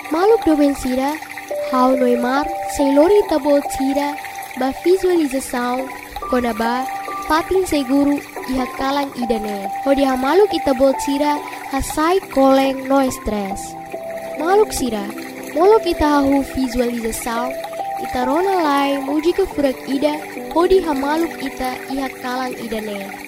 Maluk doben sira, hau noimar, seilori tabot sira, ba visualização, konaba, patin seguru, iha kalang idane. Hodi ha maluk itabot sira, hasai koleng no stress. Maluk sira, molok ita hahu visualização, ita rona lai muji ke furak ida, hodi ha maluk ita iha kalang idane.